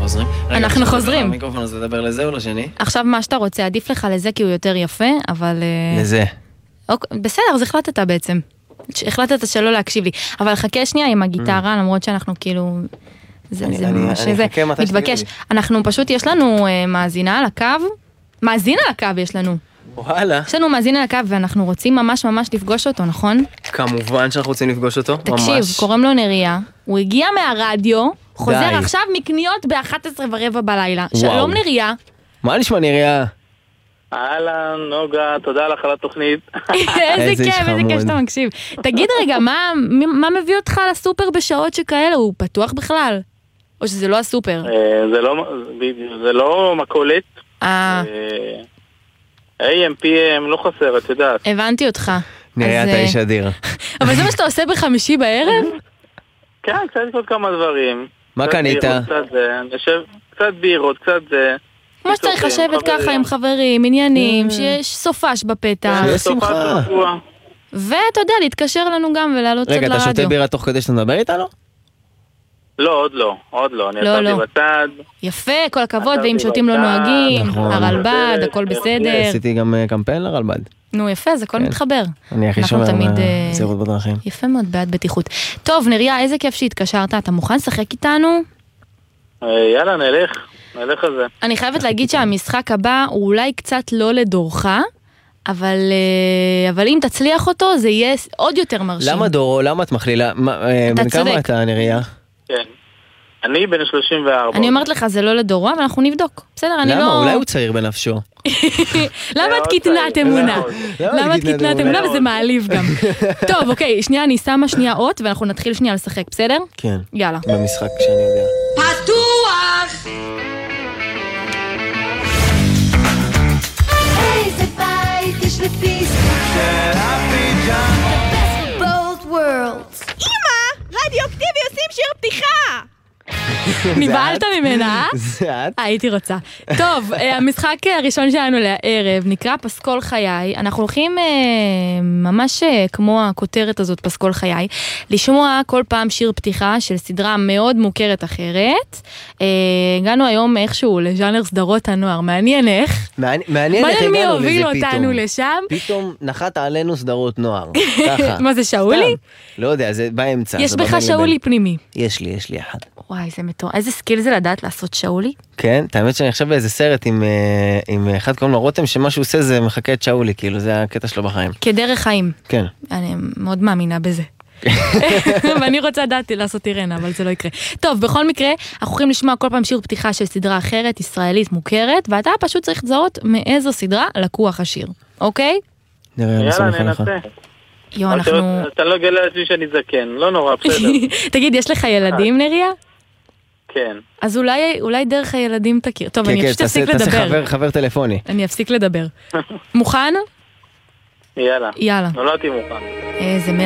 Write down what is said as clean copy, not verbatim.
חוזרים. אנחנו חוזרים. המיקרופון הזה לדבר לזה או לשני? עכשיו מה שאתה רוצה, עדיף לך לזה כי הוא יותר יפה, אבל... לזה. בסדר, אז החלטת בעצם. החלטת שלא להקשיב לי. אבל חכה שנייה עם הגיטרה, למרות שאנחנו כאילו... זה ממש זה מתבקש. אנחנו פשוט, יש לנו מאזינה על הקו. מאזין על הקו יש לנו. וואלה. יש לנו מאזין על הקו ואנחנו רוצים ממש לפגוש אותו, נכון? כמובן שאנחנו רוצים לפגוש אותו. תקשיב, קוראים לו נריה. הוא הגיע מהרדיו, חוזר עכשיו מקניות ב-11:15 בלילה. שלום נריה. מה נשמע נריה? אהלן, נוגה, תודה לך על התוכנית. איזה כיף שאתה מקשיב. תגיד רגע, מה מביא אותך לסופר בשעות שכאלה? הוא פתוח בכלל? או שזה לא הסופר? זה לא מקולת. AM/PM לא חסר, את יודעת. הבנתי אותך. נראה אתה איש אדיר. אבל זה מה שאתה עושה בחמישי בערב? כן, קצת לקרוא כמה דברים. מה קנית? קצת בירות, קצת זה. כמו שצריך לשבת ככה עם חברים, עניינים, שיש סופש בפתח. שיש שמחה. ואתה יודע, להתקשר לנו גם ולעלות קצת לרדיו. רגע, אתה שותה בירה תוך כדי שאתה מדבר איתנו? לא, עוד לא. אני יצאתי בצד. יפה, כל הכבוד, ואם שותים לא נוהגים, הרלב"ד, הכל בסדר. עשיתי גם קמפיין לרלב"ד. נו יפה, זה הכל מתחבר. אני הכי שומר זהירות בדרכים. יפה מאוד, בעד בטיחות. טוב, נריה, איזה כיף שהתקשרת, אתה מוכן לשחק איתנו? יאללה, נלך על זה. אני חייבת להגיד שהמשחק הבא הוא אולי קצת לא לדורך, אבל אם תצליח אותו זה יהיה עוד יותר מרשים. למה דורו? למה את מכלילה? בן כמה אתה נריה? כן. אני בן 34. אני אומרת לך, זה לא לדורו, אבל אנחנו נבדוק. בסדר, אני לא... למה? אולי הוא צעיר בנפשו. למה את קטנת אמונה? למה את קטנת אמונה? וזה מעליב גם. טוב, אוקיי, שנייה, אני שמה שנייה אות, ואנחנו נתחיל שנייה לשחק, בסדר? כן. יאללה. במשחק שאני יודע. פתוח! איזה בית יש לפיסטוק של הפיג'ם The best of both worlds אמא! רדיו-אקטיבי עושים שיר פתיחה! נבהלת ממנה? זה את? הייתי רוצה. טוב, המשחק הראשון שלנו לערב נקרא פסקול חיי. אנחנו הולכים ממש כמו הכותרת הזאת, פסקול חיי, לשמוע כל פעם שיר פתיחה של סדרה מאוד מוכרת אחרת. הגענו היום איכשהו לז'אנר סדרות הנוער. מעניין איך? מעניין איך הגענו לזה פתאום. מי הוביל אותנו לשם? פתאום נחת עלינו סדרות נוער. ככה. מה זה, שאולי? לא יודע, זה באמצע. יש בך שאולי פנימי. יש לי אחד. וואי, זה מטורף. איזה סקיל זה לדעת לעשות שאולי? כן, האמת שאני עכשיו באיזה סרט עם אחד קוראים לו רותם, שמה שהוא עושה זה מחכה את שאולי, כאילו זה הקטע שלו בחיים. כדרך חיים. כן. אני מאוד מאמינה בזה. ואני רוצה לדעת לעשות אירנה, אבל זה לא יקרה. טוב, בכל מקרה, אנחנו הולכים לשמוע כל פעם שיר פתיחה של סדרה אחרת, ישראלית מוכרת, ואתה פשוט צריך לזהות מאיזו סדרה לקוח השיר. אוקיי? נראה, אני סומך עליך. יו, אנחנו... אתה לא גלה לעצמי שאני זקן, לא נורא, בסדר. תגיד, יש לך ילדים, נריה? כן. אז אולי דרך הילדים תכיר. טוב, אני פשוט אפסיק לדבר. תעשה חבר טלפוני. אני אפסיק לדבר. מוכן? יאללה. יאללה. נולדתי מוכן. איזה